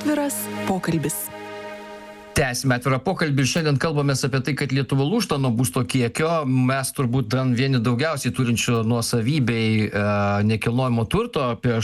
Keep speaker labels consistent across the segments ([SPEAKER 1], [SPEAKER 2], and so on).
[SPEAKER 1] Atviras pokalbis.
[SPEAKER 2] Tęsime atvirą pokalbį ir šiandien kalbamės apie tai, kad Lietuva lūžta nuo būsto kiekio. Mes turbūt vieni daugiausiai turinčių nuosavybei nekilnojamo turto, apie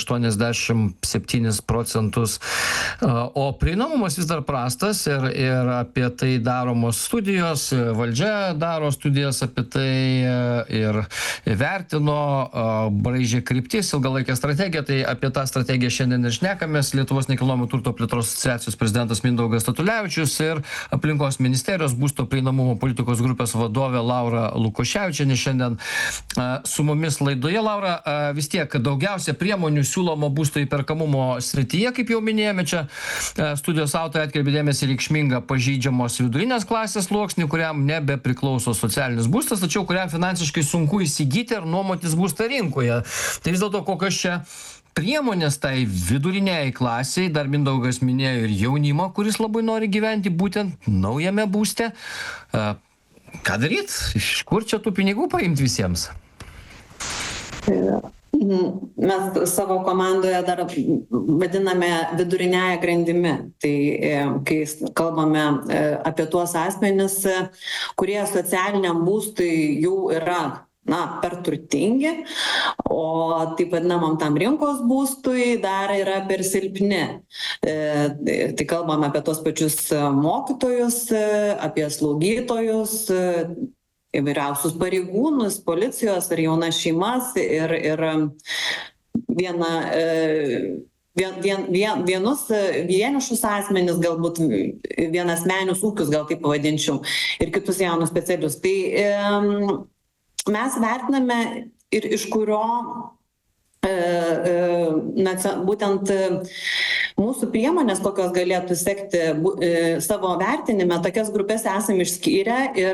[SPEAKER 2] 87%, o prieinamumas vis dar prastas ir apie tai daromos studijos, valdžia daro studijas apie tai ir vertino, braižė kryptis, ilgalaikę strategiją, tai apie tą strategiją šiandien ir šnekamės. Lietuvos nekilnojamo turto plėtros asociacijos prezidentas Mindaugas Statulevičius ir aplinkos ministerijos būsto prieinamumo politikos grupės vadovė Laura Lukoševičienė šiandien su mumis laidoje. Laura, vis tiek daugiausia priemonių siūloma būsto įperkamumo srityje, kaip jau minėjome, čia studijos autoriai atkreipė dėmesį reikšmingą pažeidžiamos vidurinės klasės sluoksnį, kuriam nebepriklauso socialinis būstas, tačiau kuriam finansiškai sunku įsigyti ar nuomotis būstą rinkoje. Tai vis dėlto kokios čia priemonės tai viduriniai klasiai, dar Mindaugas minėjo ir jaunimą, kuris labai nori gyventi būtent naujame būste. Ką daryti? Iš kur čia tų pinigų paimti visiems?
[SPEAKER 3] Mes savo komandoje dar vadiname viduriniąją grandimi. Tai kai kalbame apie tuos asmenis, kurie socialiniam būstui jau yra per turtingi, o taip vadinamam tam rinkos būstui dar yra per silpni. Tai kalbame apie tos pačius mokytojus, apie slaugytojus, įvairiausius pareigūnus, policijos ar jaunas šeimas ir vienišus asmenis, galbūt vienasmenius ūkius, gal taip pavadinčiau, ir kitus jaunus specialius. Tai mes vertiname ir iš kurio būtent mūsų priemonės, kokios galėtų sekti savo vertinime, tokias grupės esame išskyrę ir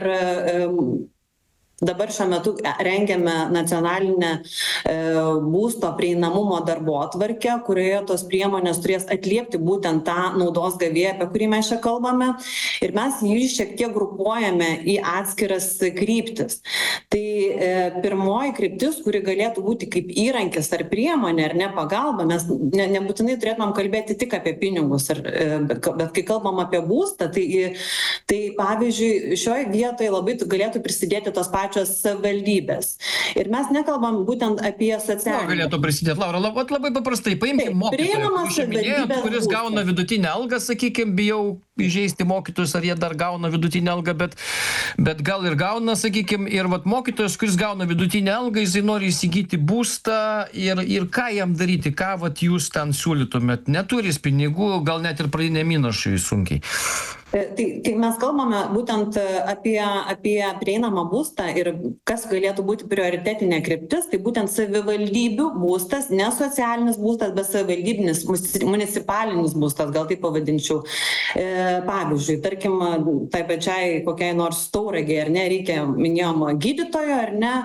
[SPEAKER 3] dabar šiuo metu rengiame nacionalinę būsto prieinamumo darbotvarkę, kurioje tos priemonės turės atliepti būtent tą naudos gavėją, apie kurį mes čia kalbame. Ir mes jį šiek tiek grupuojame į atskiras kryptis. Tai pirmoji kryptis, kuri galėtų būti kaip įrankis ar priemonė ar ne pagalba, mes nebūtinai turėtumėm kalbėti tik apie pinigus, bet kai kalbam apie būstą, tai pavyzdžiui, šioje vietoje labai galėtų prisidėti tos pačios savivaldybės. Ir mes nekalbam būtent apie socialinį.
[SPEAKER 2] Galėtų prisidėti, Laura, labai paprastai, paimkim mokytoją, kuris gauna vidutinę algą, sakykime, bijau įžeisti mokytojus, ar jie dar gauna vidutinę algą, bet gal ir gauna, sakykime, ir mokytojas, kuris gauna vidutinę algą, jisai nori įsigyti būstą ir ką jam daryti, ką jūs ten siūlytumėt, neturis pinigų, gal net ir pradinėm įnašui sunkiai.
[SPEAKER 3] Tai mes kalbame būtent apie prieinamą būstą ir kas galėtų būti prioritetinė kryptis, tai būtent savivaldybių būstas, ne socialinis būstas, bet savivaldybinis, municipalinis būstas, gal taip pavadinčiau. Pavyzdžiui, tarkim, tai pačiai kokiai nors Tauragei, ar ne, reikia, minėjom, gydytojo, ar ne,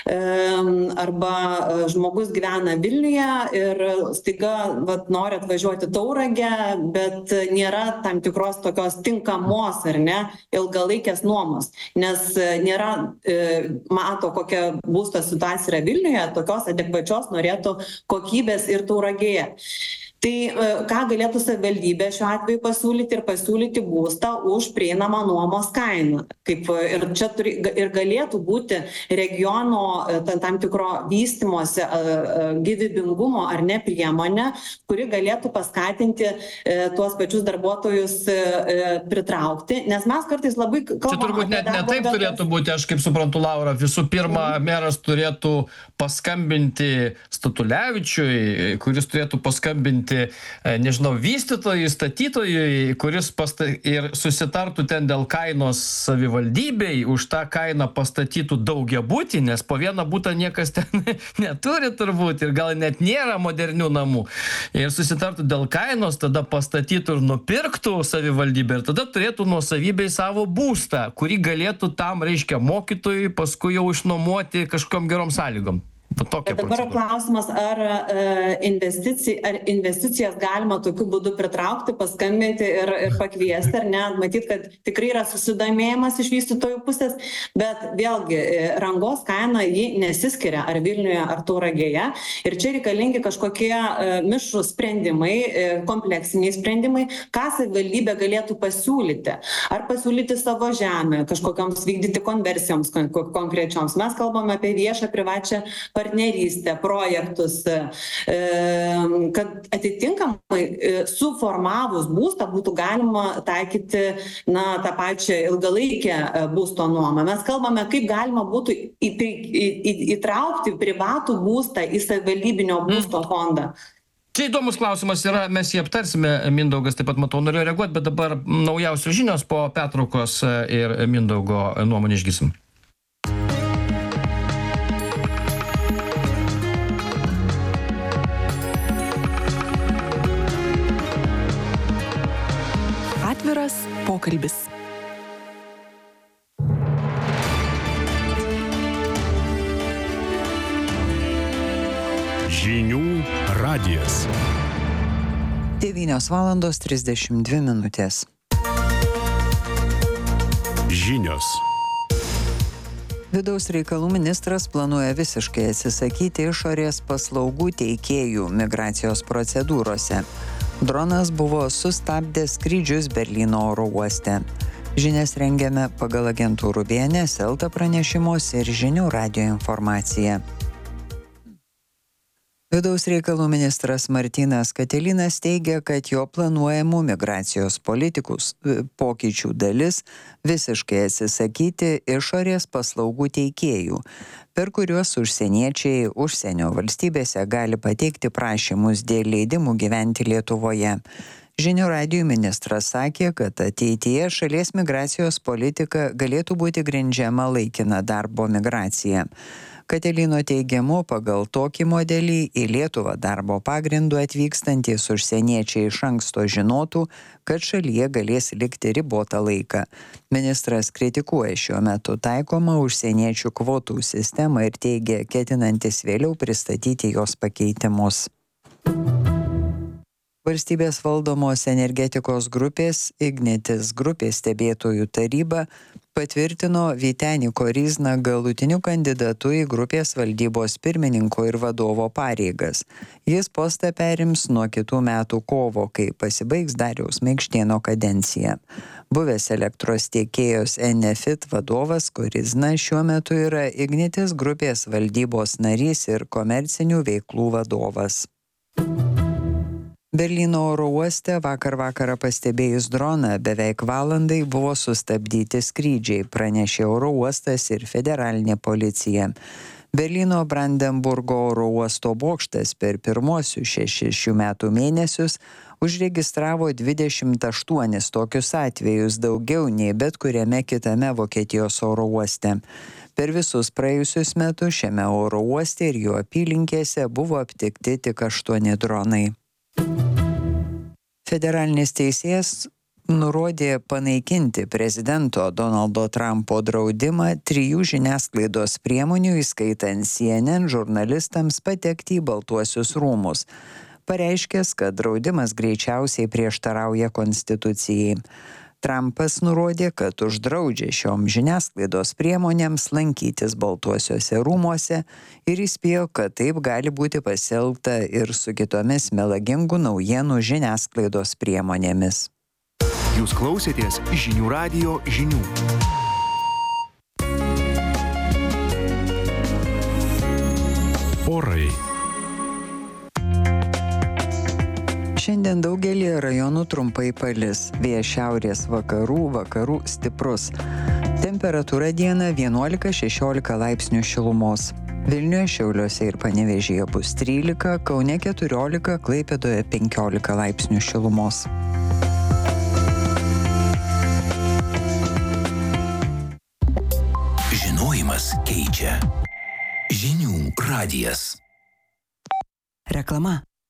[SPEAKER 3] arba žmogus gyvena Vilniuje ir staiga nori atvažiuoti Tauragę, bet nėra tam tikros tokios tinkamos, ar ne, ilgalaikės nuomos, nes nėra, mato, kokia būsto situacija yra Vilniuje, tokios adekvačios norėtų kokybės ir Tauragėje. Tai ką galėtų savivaldybė šiuo atveju pasiūlyti būstą už prieinamą nuomos kainą. Ir čia ir galėtų būti regiono tam tikro vystymosi gyvybingumo ar ne priemonė, kuri galėtų paskatinti tuos pačius darbuotojus pritraukti, nes mes kartais labai kalbame.
[SPEAKER 2] Čia turbūt net ne taip turėtų būti, aš kaip suprantu, Laura, visų pirma, meras turėtų paskambinti Statulevičiui, kuris turėtų paskambinti nežinau, vystytojui, statytojui, kuris ir susitartų ten dėl kainos savivaldybei, už tą kainą pastatytų daugiabutį, nes po vieną butą niekas ten neturi turbūt ir gal net nėra modernių namų. Ir susitartų dėl kainos, tada pastatytų ir nupirktų savivaldybę ir tada turėtų nuosavybei savo būstą, kurį galėtų tam, reiškia, mokytojui paskui jau išnuomoti kažkokiom gerom sąlygom. Tokia
[SPEAKER 3] Bet dabar
[SPEAKER 2] procedūra.
[SPEAKER 3] klausimas, ar investicijas galima tokiu būdu pritraukti, paskambinti ir pakviesti, ar ne? Matyt, kad tikrai yra susidomėjimas iš vystytojų pusės, bet vėlgi rangos kaina ji nesiskiria ar Vilniuje, ar Tauragėje. Ir čia reikalingi kažkokie mišrūs sprendimai, kompleksiniai sprendimai, ką savivaldybė galėtų pasiūlyti. Ar pasiūlyti savo žemę, kažkokiams vykdyti konversijoms konkrečioms. Mes kalbame apie viešą privačią partnerystę, projektus, kad atitinkamai suformavus būstą būtų galima taikyti tą pačią ilgalaikę būsto nuomą. Mes kalbame, kaip galima būtų įtraukti privatų būstą į savivaldybinio būsto fondą.
[SPEAKER 2] Čia įdomus klausimas yra, mes jį aptarsime, Mindaugas taip pat matau norėjo reaguoti, bet dabar naujausios žinios po pertraukos ir Mindaugo nuomonę išgirsim.
[SPEAKER 1] Atviras pokalbis.
[SPEAKER 4] Žinių radijas.
[SPEAKER 5] 9:32.
[SPEAKER 4] Žinios.
[SPEAKER 5] Vidaus reikalų ministras planuoja visiškai atsisakyti išorės paslaugų teikėjų migracijos procedūrose. Dronas buvo sustabdęs skrydžius Berlyno oro uoste. Žinias rengiame pagal agentūrų BNS, Elta pranešimus ir Žinių radijo informaciją. Vidaus reikalų ministras Martynas Katilinas teigia, kad jo planuojamų migracijos pokyčių dalis visiškai atsisakyti išorės paslaugų teikėjų, per kuriuos užsieniečiai užsienio valstybėse gali pateikti prašymus dėl leidimų gyventi Lietuvoje. Žinių radijų ministras sakė, kad ateityje šalies migracijos politika galėtų būti grindžiama laikina darbo migracija. Katilino teigimu, pagal tokį modelį į Lietuvą darbo pagrindų atvykstantys užsieniečiai iš anksto žinotų, kad šalyje galės likti ribotą laiką. Ministras kritikuoja šiuo metu taikomą užsieniečių kvotų sistemą ir teigia, ketinantis vėliau pristatyti jos pakeitimus. Valstybės valdomos energetikos grupės Ignitis grupės stebėtojų taryba patvirtino Vytenį Koryzną galutiniu kandidatu į grupės valdybos pirmininko ir vadovo pareigas. Jis postą perims nuo kitų metų kovo, kai pasibaigs Dariaus Maikštėno kadencija. Buvęs elektros tiekėjos Enefit vadovas Koryzna šiuo metu yra Ignitis grupės valdybos narys ir komercinių veiklų vadovas. Berlyno oro uoste vakar vakarą pastebėjus droną beveik valandai buvo sustabdyti skrydžiai, pranešė oro uostas ir federalinė policija. Berlyno Brandenburgo oro uosto bokštas per pirmosius 6 šių metų mėnesius užregistravo 28 tokius atvejus, daugiau nei bet kuriame kitame Vokietijos oro uoste. Per visus praėjusius metus šiame oro uoste ir jo apylinkėse buvo aptikti tik 8 dronai. Federalinis teisėjas nurodė panaikinti prezidento Donaldo Trumpo draudimą 3 žiniasklaidos priemonių, įskaitant CNN, žurnalistams patekti į Baltuosius rūmus. Pareiškęs, kad draudimas greičiausiai prieštarauja konstitucijai. Trumpas nurodė, kad uždraudžia šiom žiniasklaidos priemonėms lankytis Baltuosiuose rūmuose ir įspėjo, kad taip gali būti pasielgta ir su kitomis melagingų naujienų žiniasklaidos priemonėmis.
[SPEAKER 4] Jūs klausėtės Žinių radijo žinių. Orai.
[SPEAKER 5] Šiandien daugelį rajonų trumpai palis. Vėjas šiaurės vakarų stiprus. Temperatūra dieną 11-16 laipsnių šilumos. Vilniuje, Šiauliuose ir Panevėžyje bus 13, Kaune 14, Klaipėdoje 15 laipsnių šilumos.
[SPEAKER 6] Žinojimas keičia. Žinių radijas.
[SPEAKER 1] Reklama.